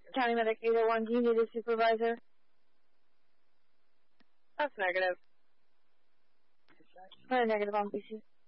County Medic 801, do you need a supervisor? That's negative. Negative on PC.